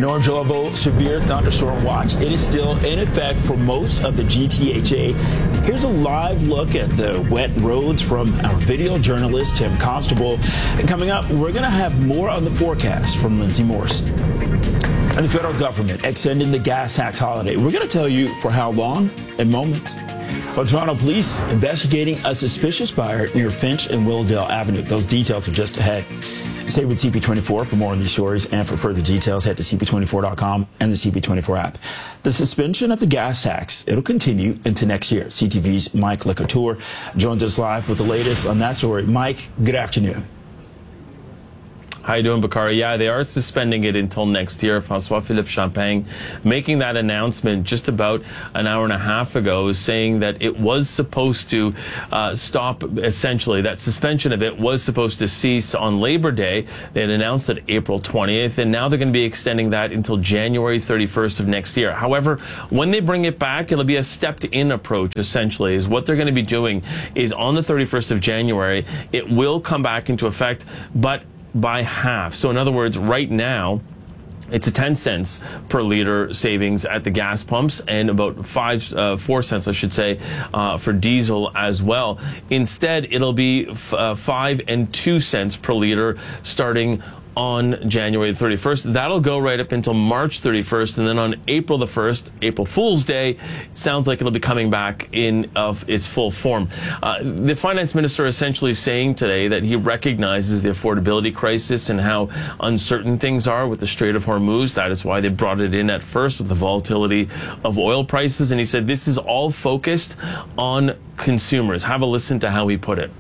An orange level severe thunderstorm watch. It is still in effect for most of the GTHA. Here's a live look at the wet roads from our video journalist, Tim Constable. And coming up, we're going to have more on the forecast from Lindsay Morrison. And the federal government extending the gas tax holiday. We're going to tell you for how long in moments. Well, Toronto police investigating a suspicious fire near Finch and Willowdale Avenue. Those details are just ahead. Stay with CP24 for more on these stories, and for further details, head to cp24.com and the CP24 app. The suspension of the gas tax, it'll continue into next year. CTV's Mike Lecouture joins us live with the latest on that story. Mike, good afternoon. How you doing, Bakari? Yeah, they are suspending it until next year. François-Philippe Champagne making that announcement just about an hour and a half ago, saying that it was supposed to stop, essentially. That suspension of it was supposed to cease on Labor Day. They had announced it April 20th, and now they're going to be extending that until January 31st of next year. However, when they bring it back, it'll be a stepped-in approach, essentially, is what they're going to be doing is on the 31st of January, it will come back into effect, but by half. So in other words, right now, it's a 10 cents per liter savings at the gas pumps and about 4 cents, I should say, for diesel as well. Instead, it'll be 5 and 2 cents per liter starting on January 31st. That'll go right up until March 31st, and then on April the 1st, April Fool's Day, sounds like it'll be coming back in of its full form. The finance minister essentially saying today that he recognizes the affordability crisis and how uncertain things are with the Strait of Hormuz. That is why they brought it in at first with the volatility of oil prices, and he said this is all focused on consumers. Have a listen to how he put it.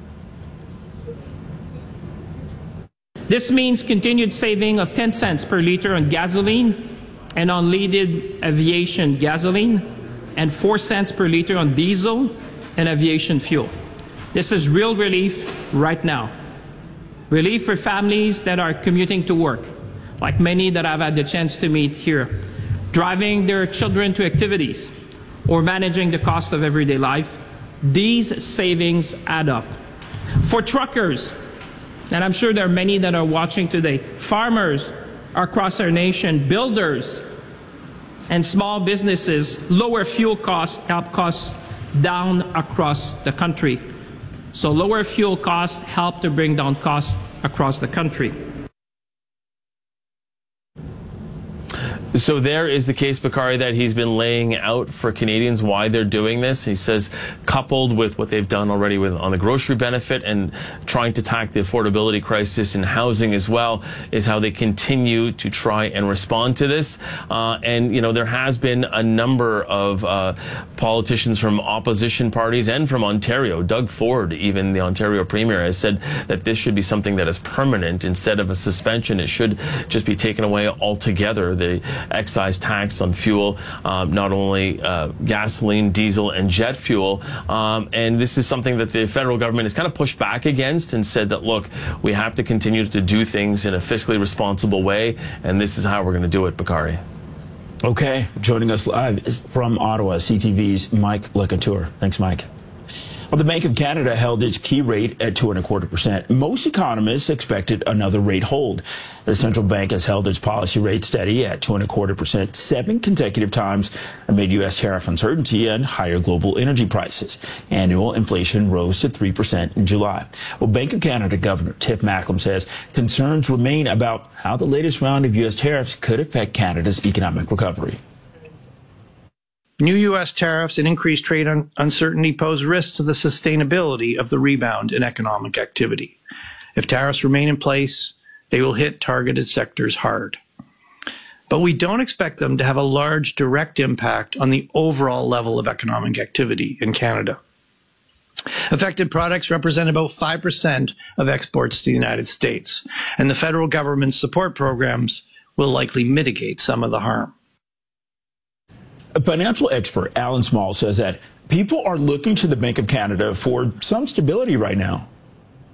This means continued saving of 10 cents per liter on gasoline and unleaded aviation gasoline, and 4 cents per liter on diesel and aviation fuel. This is real relief right now. Relief for families that are commuting to work, like many that I've had the chance to meet here, driving their children to activities, or managing the cost of everyday life. These savings add up. For truckers, and I'm sure there are many that are watching today, farmers across our nation, builders, and small businesses, lower fuel costs help costs down across the country. So lower fuel costs help to bring down costs across the country. So there is the case, Bakari, that he's been laying out for Canadians why they're doing this. He says, coupled with what they've done already on the grocery benefit and trying to tackle the affordability crisis in housing as well, is how they continue to try and respond to this. And, you know, there has been a number of politicians from opposition parties and from Ontario. Doug Ford, even the Ontario Premier, has said that this should be something that is permanent instead of a suspension. It should just be taken away altogether. The excise tax on fuel, not only gasoline, diesel, and jet fuel. And this is something that the federal government has kind of pushed back against and said that, look, we have to continue to do things in a fiscally responsible way, and this is how we're going to do it, Bakari. Okay, joining us live from Ottawa, CTV's Mike Lecouture. Thanks, Mike. Well, the Bank of Canada held its key rate at 2.25%. Most economists expected another rate hold. The central bank has held its policy rate steady at 2.25% 7 consecutive times amid U.S. tariff uncertainty and higher global energy prices. Annual inflation rose to 3% in July. Well, Bank of Canada Governor Tiff Macklem says concerns remain about how the latest round of U.S. tariffs could affect Canada's economic recovery. New U.S. tariffs and increased trade uncertainty pose risks to the sustainability of the rebound in economic activity. If tariffs remain in place, they will hit targeted sectors hard. But we don't expect them to have a large direct impact on the overall level of economic activity in Canada. Affected products represent about 5% of exports to the United States, and the federal government's support programs will likely mitigate some of the harm. A financial expert, Alan Small, says that people are looking to the Bank of Canada for some stability right now.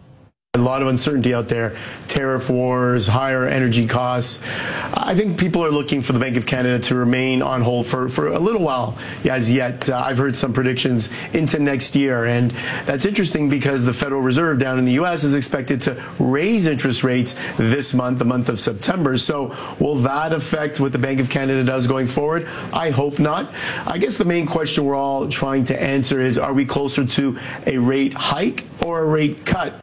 A lot of uncertainty out there, tariff wars, higher energy costs. I think people are looking for the Bank of Canada to remain on hold for a little while as yet. I've heard some predictions into next year, and that's interesting because the Federal Reserve down in the U.S. is expected to raise interest rates this month, the month of September. So will that affect what the Bank of Canada does going forward? I hope not. I guess the main question we're all trying to answer is, are we closer to a rate hike or a rate cut?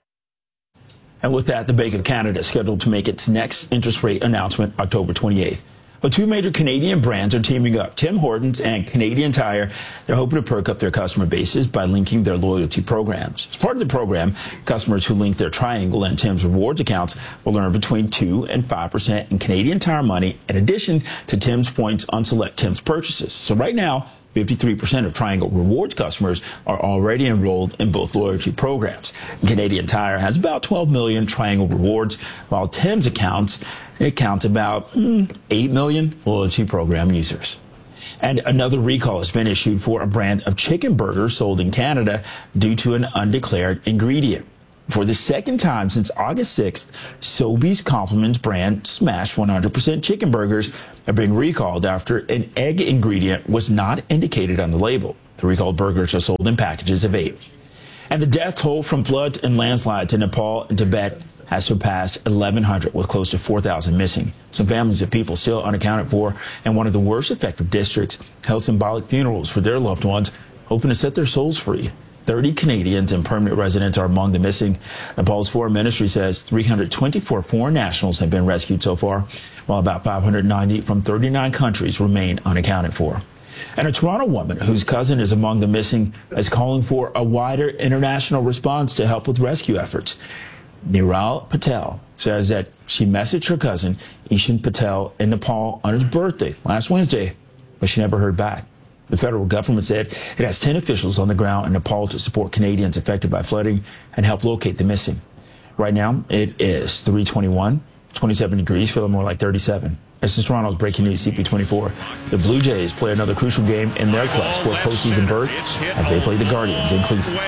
And with that, the Bank of Canada is scheduled to make its next interest rate announcement October 28th. But two major Canadian brands are teaming up, Tim Hortons and Canadian Tire. They're hoping to perk up their customer bases by linking their loyalty programs. As part of the program, customers who link their Triangle and Tim's Rewards accounts will earn between 2 and 5% in Canadian Tire money, in addition to Tim's points on select Tim's purchases. So right now, 53% of Triangle Rewards customers are already enrolled in both loyalty programs. Canadian Tire has about 12 million Triangle Rewards, while Tim's counts about 8 million loyalty program users. And another recall has been issued for a brand of chicken burgers sold in Canada due to an undeclared ingredient. For the second time since August 6th, Sobeys Compliments brand Smash 100% chicken burgers are being recalled after an egg ingredient was not indicated on the label. The recalled burgers are sold in packages of 8. And the death toll from floods and landslides in Nepal and Tibet has surpassed 1,100, with close to 4,000 missing. Some families of people still unaccounted for, and one of the worst affected districts held symbolic funerals for their loved ones, hoping to set their souls free. 30 Canadians and permanent residents are among the missing. Nepal's Foreign Ministry says 324 foreign nationals have been rescued so far, while about 590 from 39 countries remain unaccounted for. And a Toronto woman whose cousin is among the missing is calling for a wider international response to help with rescue efforts. Niral Patel says that she messaged her cousin, Ishan Patel, in Nepal on his birthday last Wednesday, but she never heard back. The federal government said it has 10 officials on the ground in Nepal to support Canadians affected by flooding and help locate the missing. Right now, it is 3:21, 27 degrees, feeling more like 37. This is Toronto's Breaking News, CP24. The Blue Jays play another crucial game in their quest for a postseason berth as they play the Guardians in Cleveland.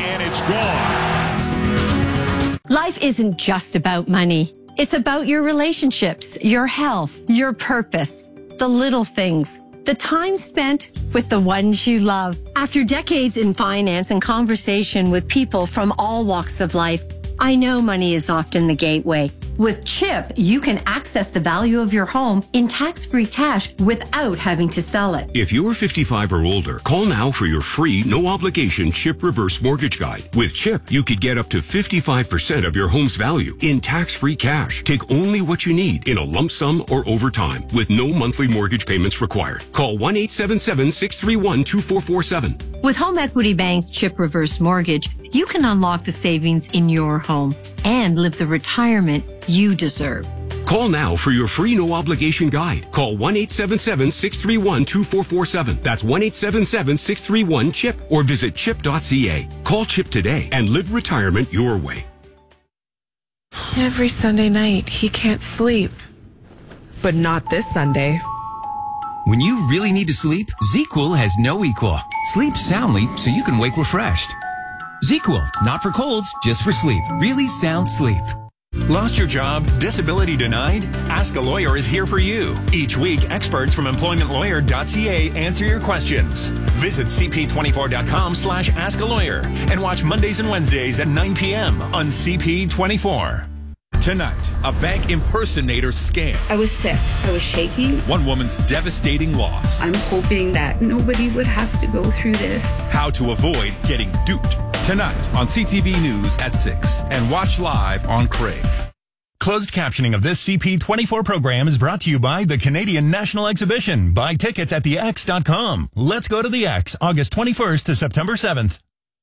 Life isn't just about money. It's about your relationships, your health, your purpose, the little things. The time spent with the ones you love. After decades in finance and conversation with people from all walks of life, I know money is often the gateway. With CHIP, you can access the value of your home in tax-free cash without having to sell it. If you're 55 or older, call now for your free, no-obligation CHIP Reverse Mortgage Guide. With CHIP, you could get up to 55% of your home's value in tax-free cash. Take only what you need in a lump sum or over time with no monthly mortgage payments required. Call 1-877-631-2447. With Home Equity Bank's CHIP Reverse Mortgage, you can unlock the savings in your home and live the retirement you deserve. Call now for your free no-obligation guide. Call 1-877-631-2447. That's 1-877-631-CHIP or visit chip.ca. Call CHIP today and live retirement your way. Every Sunday night, he can't sleep. But not this Sunday. When you really need to sleep, ZzzQuil has no equal. Sleep soundly so you can wake refreshed. ZzzQuil, not for colds, just for sleep. Really sound sleep. Lost your job? Disability denied? Ask a Lawyer is here for you. Each week, experts from employmentlawyer.ca answer your questions. Visit cp24.com/askalawyer and watch Mondays and Wednesdays at 9 p.m. on CP24. Tonight, a bank impersonator scam. I was sick. I was shaking. One woman's devastating loss. I'm hoping that nobody would have to go through this. How to avoid getting duped. Tonight on CTV News at 6 and watch live on Crave. Closed captioning of this CP24 program is brought to you by the Canadian National Exhibition. Buy tickets at thex.com. Let's go to the X, August 21st to September 7th.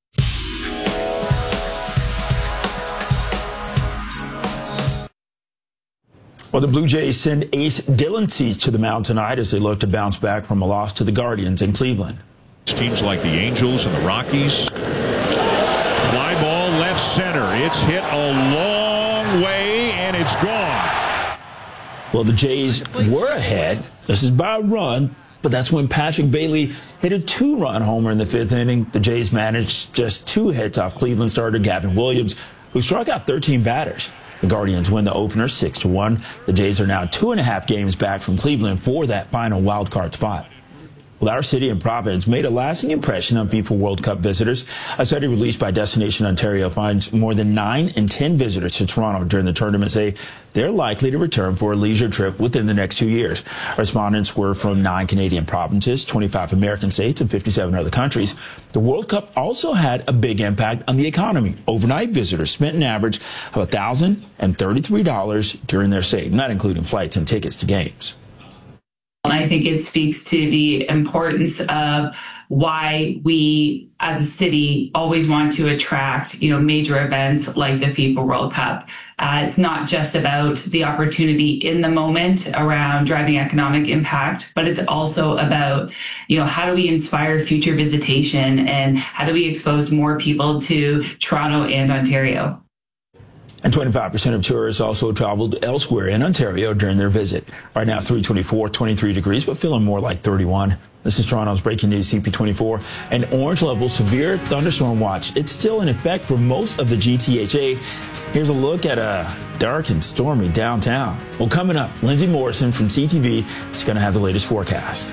Well, the Blue Jays send ace Dylan Cease to the mound tonight as they look to bounce back from a loss to the Guardians in Cleveland. Teams like the Angels and the Rockies. Fly ball left center. It's hit a long way, and it's gone. Well, the Jays were ahead. This is by a run, but that's when Patrick Bailey hit a 2-run homer in the 5th inning. The Jays managed just 2 hits off Cleveland starter Gavin Williams, who struck out 13 batters. The Guardians win the opener 6-1. The Jays are now 2.5 games back from Cleveland for that final wild card spot. Well, our city and province made a lasting impression on FIFA World Cup visitors. A study released by Destination Ontario finds more than 9 in 10 visitors to Toronto during the tournament say they're likely to return for a leisure trip within the next 2 years. Respondents were from 9 Canadian provinces, 25 American states, and 57 other countries. The World Cup also had a big impact on the economy. Overnight visitors spent an average of $1,033 during their stay, not including flights and tickets to games. And I think it speaks to the importance of why we as a city always want to attract, major events like the FIFA World Cup. It's not just about the opportunity in the moment around driving economic impact, but it's also about, how do we inspire future visitation and how do we expose more people to Toronto and Ontario? And 25% of tourists also traveled elsewhere in Ontario during their visit. Right now it's 23 degrees, but feeling more like 31. This is Toronto's breaking news, CP24. An orange level severe thunderstorm watch. It's still in effect for most of the GTHA. Here's a look at a dark and stormy downtown. Well, coming up, Lindsay Morrison from CTV is going to have the latest forecast.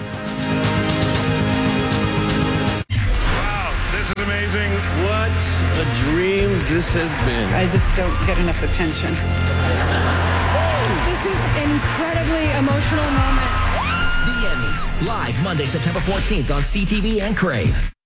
Wow, this is amazing. What a dream this has been. I just don't get enough attention. This is an incredibly emotional moment. The Emmys, live Monday, September 14th on CTV and Crave.